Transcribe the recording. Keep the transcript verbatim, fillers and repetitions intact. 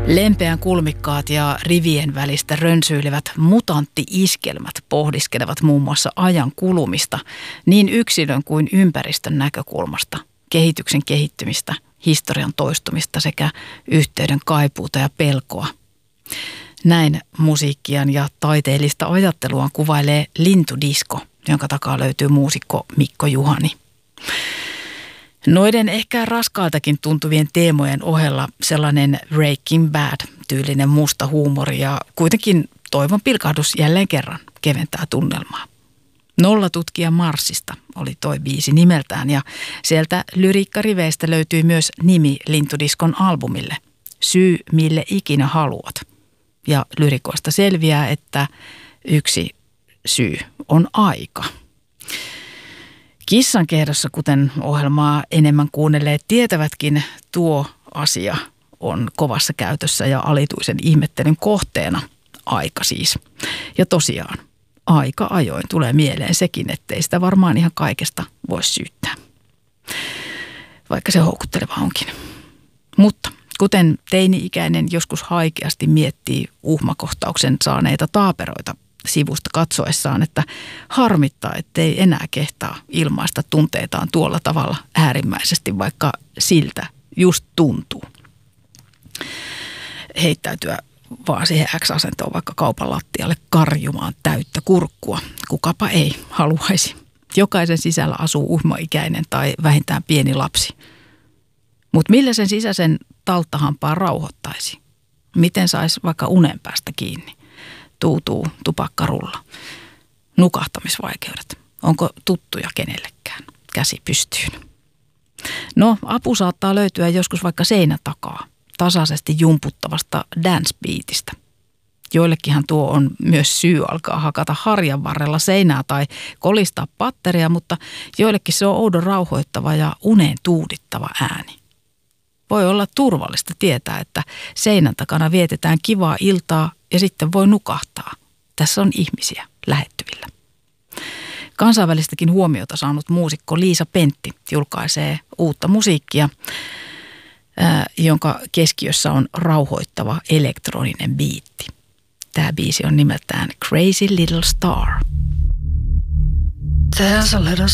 Lempeän kulmikkaat ja rivien välistä rönsyilevät mutantti-iskelmät pohdiskelevat muun muassa ajan kulumista niin yksilön kuin ympäristön näkökulmasta, kehityksen kehittymistä, historian toistumista sekä yhteyden kaipuuta ja pelkoa. Näin musiikkiaan ja taiteellista ajatteluaan kuvailee Lintudisko, jonka takaa löytyy muusikko Mikko Juhani. Noiden ehkä raskaaltakin tuntuvien teemojen ohella sellainen Breaking Bad-tyylinen musta huumori ja kuitenkin toivon pilkahdus jälleen kerran keventää tunnelmaa. Nollatutkija Marsista oli toi biisi nimeltään ja sieltä lyriikkariveistä löytyy myös nimi Lintudiskon albumille, Syy mille ikinä haluat. Ja lyrikoista selviää, että yksi syy on aika. Kissankehdossa, kuten ohjelmaa enemmän kuunnelleet tietävätkin, tuo asia on kovassa käytössä ja alituisen ihmettelyn kohteena. Aika siis. Ja tosiaan, aika ajoin tulee mieleen sekin, ettei sitä varmaan ihan kaikesta voi syyttää. Vaikka se houkutteleva onkin. Mutta kuten teini-ikäinen joskus haikeasti miettii uhmakohtauksen saaneita taaperoita sivusta katsoessaan, että harmittaa, ettei enää kehtaa ilmaista tunteitaan tuolla tavalla äärimmäisesti, vaikka siltä just tuntuu. Heittäytyä vaan siihen X-asentoon vaikka kaupan lattialle karjumaan täyttä kurkkua. Kukapa ei haluaisi. Jokaisen sisällä asuu uhmaikäinen tai vähintään pieni lapsi. Mutta millä sen sisäisen talttahampaa rauhoittaisi? Miten saisi vaikka unen päästä kiinni? Tuutuu tupakkarulla. Nukahtamisvaikeudet. Onko tuttuja kenellekään? Käsi pystyyn. No, apu saattaa löytyä joskus vaikka seinän takaa. Tasaisesti jumputtavasta dance-beatistä. Joillekinhan tuo on myös syy alkaa hakata harjan varrella seinää tai kolistaa patteria, mutta joillekin se on oudon rauhoittava ja uneen tuudittava ääni. Voi olla turvallista tietää, että seinän takana vietetään kivaa iltaa ja sitten voi nukahtaa. Tässä on ihmisiä lähettyvillä. Kansainvälistäkin huomiota saanut muusikko Liisa Pentti julkaisee uutta musiikkia, jonka keskiössä on rauhoittava elektroninen biitti. Tämä biisi on nimeltään Crazy Little Star. There's a little